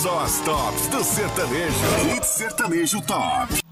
Só as tops do sertanejo. Hit Sertanejo Top.